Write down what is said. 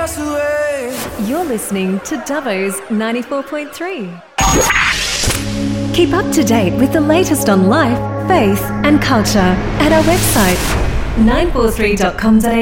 us away. You're listening to Dubbo's 94.3. Keep up to date with the latest on life, faith and culture at our website 943.com.au.